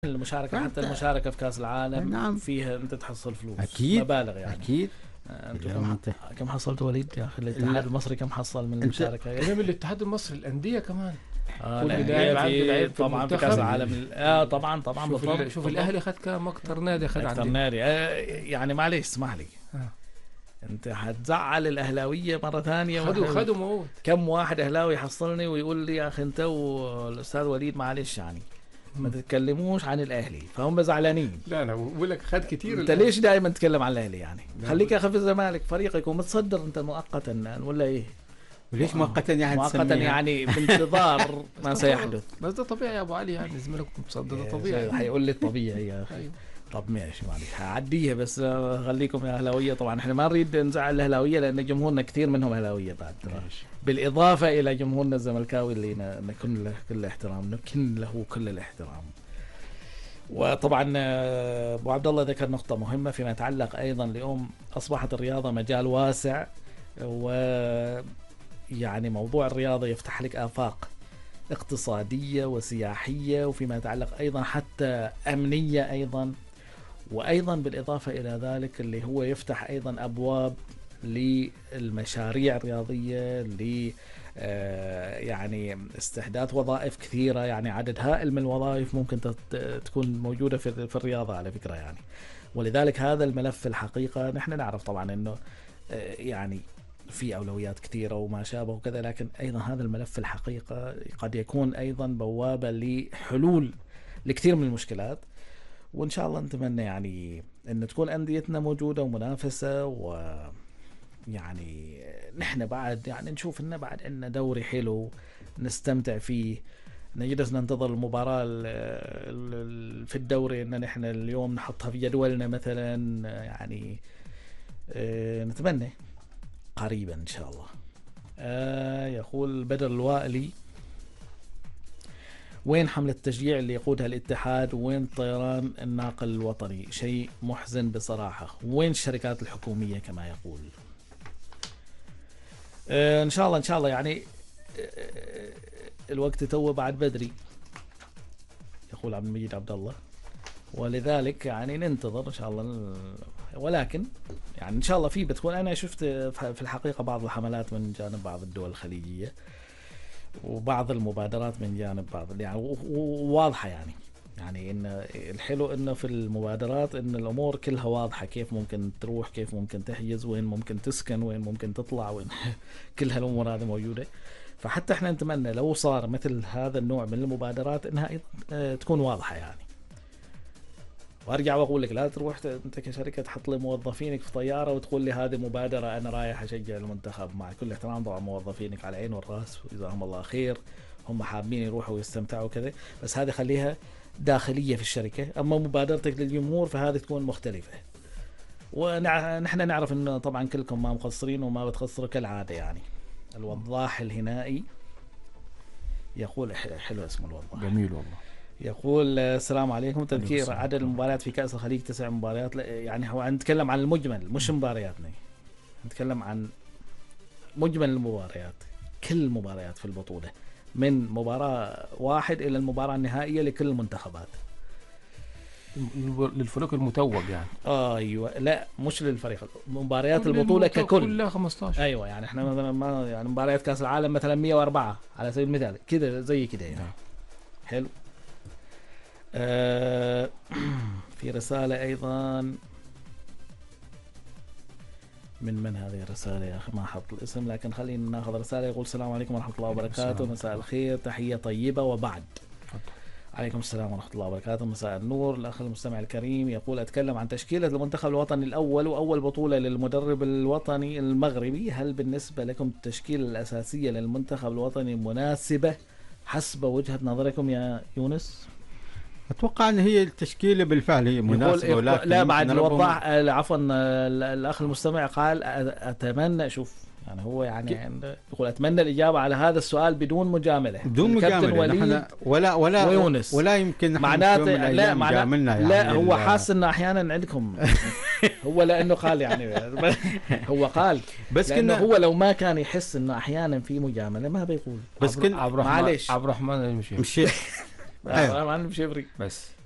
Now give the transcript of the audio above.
المشاركة حتى المشاركة في كأس العالم نعم. فيها أنت تحصل فلوس أكيد مبالغ يعني أكيد. أنتم كم حصلت وليد يا أخي الاتحاد المصري كم حصل من المشاركة؟ من الاتحاد المصري الأندية كمان كل لاعب عنده لعيب طبعا في كأس العالم طبعا شوف الأهلي خد كام أكتر نادي خد أكتر نادي يعني معليش اسمح لي انت هتزعل الاهلاويه مره ثانيه. خدوا موت. كم واحد اهلاوي يحصلني ويقول لي يا اخي انت والاستاذ وليد معلش يعني ما تتكلموش عن الاهلي فهم زعلانين. لا انا بقول لك خد كتير. انت ليش دائما تتكلم عن الاهلي يعني؟ خليك يا اخي في الزمالك فريقك ومتصدر انت مؤقتا ولا ايه؟ وليش مؤقتا يعني؟ مؤقتا يعني بانتظار ما سيحدث. بس ده طبيعي يا ابو علي يعني زميلك متصدر ده طبيعي. هيقول لي طبيعي يا اخي. طب ماشي معلش هعديها بس خليكم يا اهلاويه. طبعا احنا ما نريد نزعل الاهلاويه لان جمهورنا كثير منهم اهلاويه بعد بالاضافه الى جمهورنا الزملكاوي اللي نكن له كل الاحترام نكن له كل الاحترام. وطبعا ابو عبد الله ذكر نقطه مهمه فيما يتعلق ايضا اليوم اصبحت الرياضه مجال واسع ويعني موضوع الرياضه يفتح لك افاق اقتصاديه وسياحيه وفيما يتعلق ايضا حتى امنيه ايضا. وأيضا بالإضافة إلى ذلك اللي هو يفتح أيضا أبواب للمشاريع الرياضية يعني استحداث وظائف كثيرة. يعني عدد هائل من الوظائف ممكن تكون موجودة في الرياضة على فكرة يعني. ولذلك هذا الملف الحقيقة نحن نعرف طبعا أنه يعني في أولويات كثيرة وما شابه وكذا لكن أيضا هذا الملف الحقيقة قد يكون أيضا بوابة لحلول لكثير من المشكلات. وإن شاء الله نتمنى يعني أن تكون أنديتنا موجودة ومنافسة ويعني نحن بعد يعني نشوف أنه بعد عندنا دوري حلو نستمتع فيه. نجلس ننتظر المباراة في الدوري أن نحن اليوم نحطها في جدولنا مثلا يعني نتمنى قريبا إن شاء الله. يقول بدر الوائلي وين حملة التشجيع اللي يقودها الاتحاد وين طيران الناقل الوطني؟ شيء محزن بصراحة. وين الشركات الحكومية كما يقول؟ إن شاء الله يعني الوقت تو بعد بدري يقول عبد المجيد عبد الله ولذلك يعني ننتظر إن شاء الله. ولكن يعني إن شاء الله في بتكون أنا شفت في الحقيقة بعض الحملات من جانب بعض الدول الخليجية وبعض المبادرات من جانب بعض يعني واضحة يعني إن الحلو إنه في المبادرات إن الأمور كلها واضحة كيف ممكن تروح كيف ممكن تحجز وين ممكن تسكن وين ممكن تطلع وين كل هالأمور هذه موجودة. فحتى إحنا نتمنى لو صار مثل هذا النوع من المبادرات إنها تكون واضحة يعني. وارجع واقول لك لا تروح انت كشركه تحط لي موظفينك في طياره وتقول لي هذه مبادره انا رايح اشجع المنتخب. مع كل احترام طبعا موظفينك على العين والراس وجزاهم الله خير هم حابين يروحوا ويستمتعوا كذا بس هذه خليها داخليه في الشركه. اما مبادرتك للجمهور فهذه تكون مختلفه. ونحن نعرف انه طبعا كلكم ما مقصرين وما بتقصروا كالعاده يعني. الوضاح الهنائي يقول حلو اسمه الوضاح جميل والله. يقول السلام عليكم. تذكير عدد المباريات في كأس الخليج 9 مباريات. يعني هو نتكلم عن المجمل مش مبارياتنا نتكلم عن مجمل المباريات كل المباريات في البطولة من مباراة واحد إلى المباراة النهائية لكل المنتخبات للفريق المتوج يعني. ايوه لا مش للفريق مباريات البطولة ككل كلها 15. ايوه يعني احنا مثلا ما يعني مباريات كأس العالم مثلا 104 على سبيل المثال كده زي كده يعني. حلو. في رسالة أيضا من هذه الرسالة يا أخي ما حط الاسم لكن خلينا ناخذ رسالة. يقول السلام عليكم ورحمة الله وبركاته. مساء الخير تحية طيبة وبعد. عليكم السلام ورحمة الله وبركاته. مساء النور. الأخ المستمع الكريم يقول أتكلم عن تشكيلة المنتخب الوطني الأول وأول بطولة للمدرب الوطني المغربي. هل بالنسبة لكم التشكيلة الأساسية للمنتخب الوطني مناسبة حسب وجهة نظركم يا يونس؟ أتوقع أن هي التشكيلة بالفعل هي مناسبة ولكن لا بعد نوضح عفوا الأخ المستمع قال أتمنى شوف يعني هو يعني يقول أتمنى الإجابة على هذا السؤال بدون مجاملة. بدون مجاملة ولا يمكن معناته لا معناته يعني لا هو حاس إنه أحيانا عندكم هو لأنه قال يعني هو قال بس كنا هو لو ما كان يحس إنه أحيانا في مجاملة ما بيقول. بس كنا معلش عبد الرحمن مشي ما نمشي بري بس